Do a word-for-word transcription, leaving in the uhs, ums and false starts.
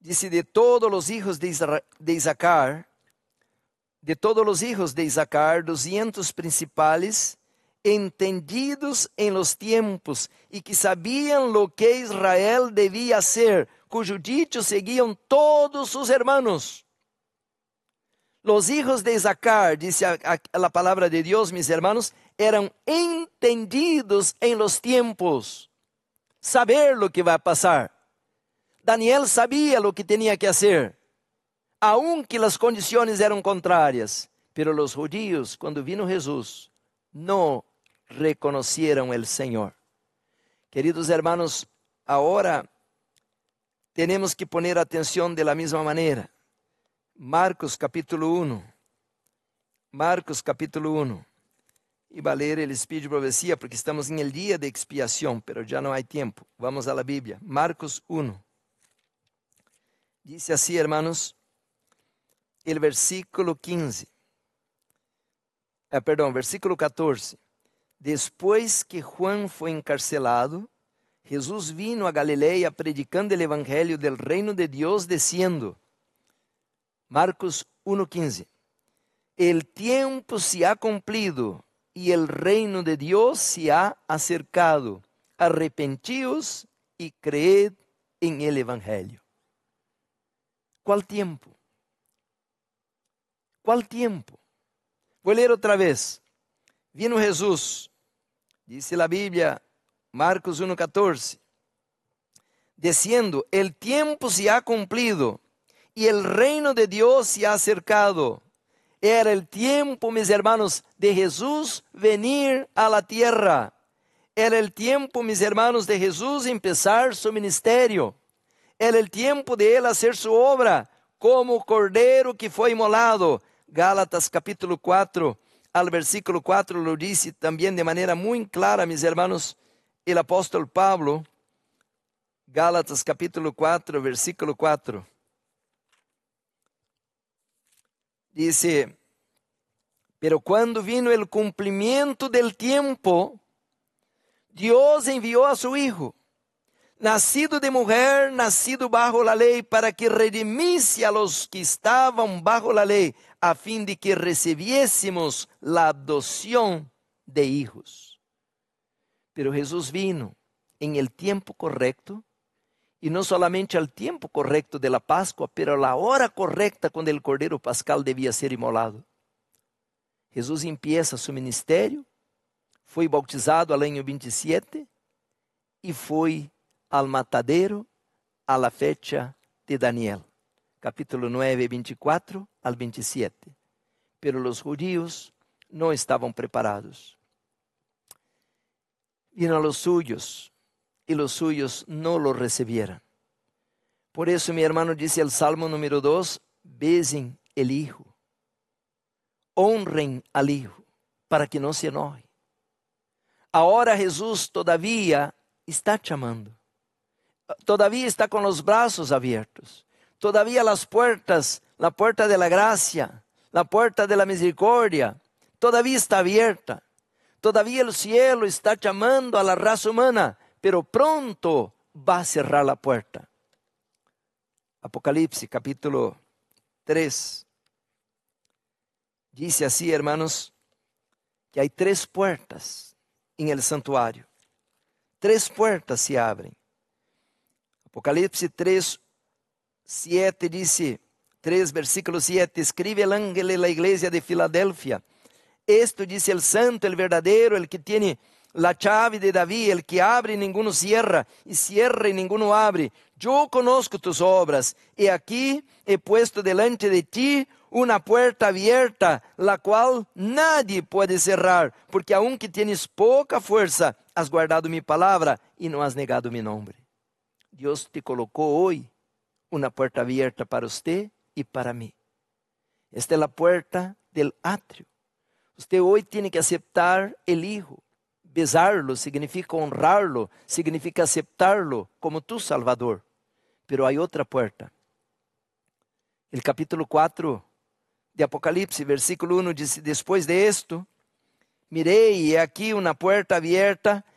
Dice, de todos los hijos de, Isra de Isaacar, de todos los hijos de Isaacar, doscientos principales, entendidos en los tiempos, y que sabían lo que Israel debía hacer, cuyo dicho seguían todos sus hermanos. Los hijos de Isaacar, dice a, a la palabra de Dios, mis hermanos, eran entendidos en los tiempos. Saber lo que va a pasar. Daniel sabía lo que tenía que hacer, aunque las condiciones eran contrarias. Pero los judíos, cuando vino Jesús, no reconocieron el Señor. Queridos hermanos, ahora tenemos que poner atención de la misma manera. Marcos capítulo uno. Marcos capítulo uno. Y va a leer el Espíritu de Profecía porque estamos en el día de expiación, pero ya no hay tiempo. Vamos a la Biblia. Marcos uno. Dice así, hermanos, el versículo quince. Ah, perdón, versículo catorce. Después que Juan fue encarcelado, Jesús vino a Galilea predicando el evangelio del reino de Dios, diciendo, Marcos uno quince, el tiempo se ha cumplido y el reino de Dios se ha acercado. Arrepentíos y creed en el evangelio. ¿Cuál tiempo? ¿Cuál tiempo? Voy a leer otra vez. Vino Jesús, dice la Biblia, Marcos uno catorce, diciendo, el tiempo se ha cumplido y el reino de Dios se ha acercado. Era el tiempo, mis hermanos, de Jesús venir a la tierra. Era el tiempo, mis hermanos, de Jesús empezar su ministerio. Era el tiempo de él hacer su obra como cordero que fue inmolado. Gálatas capítulo cuatro, al versículo cuatro lo dice también de manera muy clara, mis hermanos, el apóstol Pablo. Gálatas capítulo cuatro, versículo cuatro. Dice, pero cuando vino el cumplimiento del tiempo, Dios envió a su Hijo, nacido de mujer, nacido bajo la ley, para que redimiese a los que estaban bajo la ley, a fin de que recibiésemos la adopción de hijos. Pero Jesús vino en el tiempo correcto, y no solamente al tiempo correcto de la Pascua, pero a la hora correcta cuando el Cordero Pascal debía ser inmolado. Jesús empieza su ministerio, foi bautizado al año veintisiete y fue al matadero a la fecha de Daniel, capítulo nueve, veinticuatro al veintisiete. Pero los judíos no estaban preparados. Vino a los suyos y los suyos no lo recibieron. Por eso, mi hermano, dice el Salmo número dos, besen el Hijo, honren al Hijo, para que no se enoje. Ahora Jesús todavía está llamando, todavía está con los brazos abiertos, todavía las puertas, la puerta de la gracia, la puerta de la misericordia, todavía está abierta. Todavía el cielo está llamando a la raza humana, pero pronto va a cerrar la puerta. Apocalipsis capítulo tres. Dice así, hermanos, que hay tres puertas en el santuario. Tres puertas se abren. Apocalipsis tres, siete dice, tres versículo siete, escribe el ángel de la iglesia de Filadelfia. Esto dice el santo, el verdadero, el que tiene la llave de David, el que abre y ninguno cierra, y cierra y ninguno abre. Yo conozco tus obras, y aquí he puesto delante de ti una puerta abierta, la cual nadie puede cerrar, porque aunque tienes poca fuerza, has guardado mi palabra y no has negado mi nombre. Dios te colocó hoy una puerta abierta para usted y para mí. Esta es la puerta del atrio. Usted hoy tiene que aceptar el Hijo. Besarlo significa honrarlo, significa aceptarlo como tu Salvador. Pero hay otra puerta. El capítulo cuatro de Apocalipsis, versículo uno dice, después de esto, miré y he aquí una puerta abierta